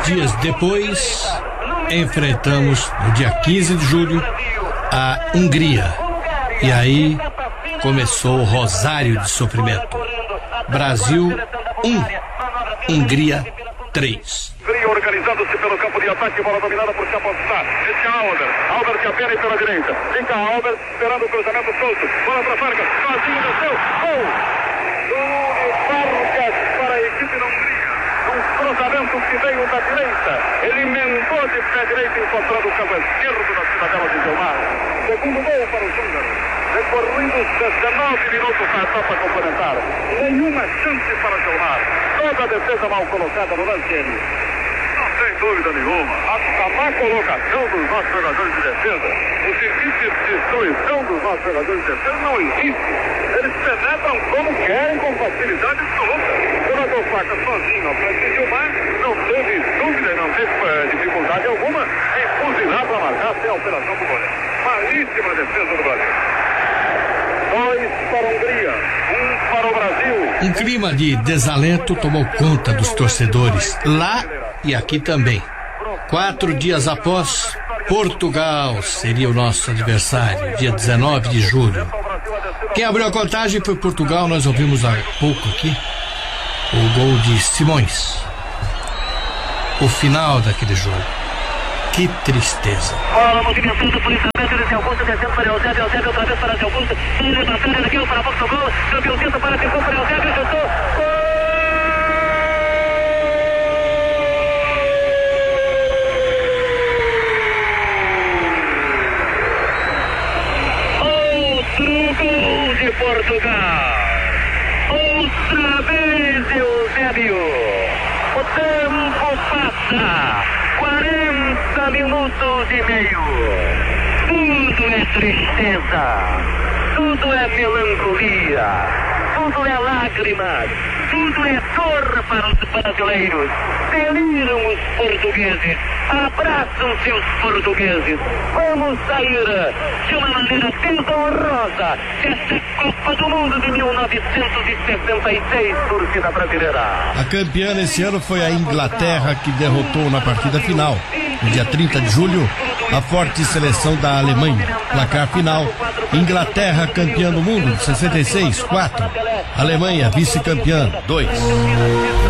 dias depois, enfrentamos, no dia 15 de julho, a Hungria. E aí começou o rosário de sofrimento. Brasil 1, Hungria 3. Hungria organizando-se pelo campo de ataque, bola dominada por Chapotzá. Esse é Alber que apenas pela direita. Fica Alber esperando o cruzamento solto. Bola para Vargas, sozinho desceu. Gol! Vargas para a equipe da Hungria. Um cruzamento que veio da direita. Ele emendou de pé direito, encontrando o campo esquerdo da cidadela de Gilmar. Segundo gol para os húngaros. Recorridos 19 minutos na etapa complementar. Nenhuma chance para Gilmar. Toda a defesa mal colocada no lance. Não tem dúvida nenhuma. A má colocação dos nossos jogadores de defesa, o serviço de destruição dos nossos jogadores de defesa não existe. Eles penetram como querem, com facilidade absoluta. O jogador Faca sozinho, para Gilmar, não teve dúvida, não teve dificuldade alguma em fuzilar para marcar sem alteração do goleiro. Malíssima defesa do Brasil. 2 para a Hungria, 1 para o Brasil. Um clima de desalento tomou conta dos torcedores, lá e aqui também. 4 dias após, Portugal seria o nosso adversário, dia 19 de julho. Quem abriu a contagem foi Portugal, nós ouvimos há pouco aqui o gol de Simões. O final daquele jogo. Que tristeza. Bola movimentando por instrumento desse Augusto, descendo para Eusébio, Eusébio outra vez para Augusto, ele batendo aqui para Portugal, campeão tenta para Ficou para Eusébio, chutou, outro gol de Portugal, outra vez Eusébio, o tempo passa, 40 minutos e meio. Tudo é tristeza, tudo é melancolia, tudo é lágrimas, tudo é dor para os brasileiros. Deliram os portugueses, abraçam-se os portugueses. Vamos sair de uma maneira desonrosa dessa Copa do Mundo de 1966, torcida brasileira. A campeã nesse ano foi a Inglaterra, que derrotou na partida final, no dia 30 de julho, a forte seleção da Alemanha. Placar final: Inglaterra campeã do mundo, 66, 4. Alemanha vice-campeã, 2.